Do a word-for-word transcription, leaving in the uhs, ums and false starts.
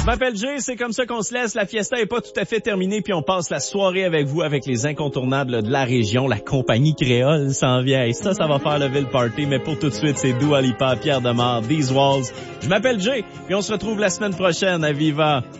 Je m'appelle Jay, c'est comme ça qu'on se laisse. La fiesta est pas tout à fait terminée, puis on passe la soirée avec vous, avec les incontournables de la région. La compagnie créole s'en vient. Et ça, ça va faire lever le party. Mais pour tout de suite, c'est Dua Lipa, Pierre Demar, These Walls. Je m'appelle Jay, puis on se retrouve la semaine prochaine à Viva.